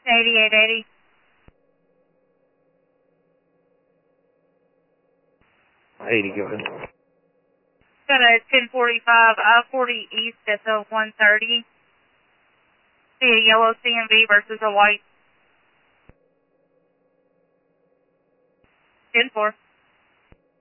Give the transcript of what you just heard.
8880. Go ahead. Got a 1045 I-40 East at the 130. See a yellow CMV versus a white. 10-4.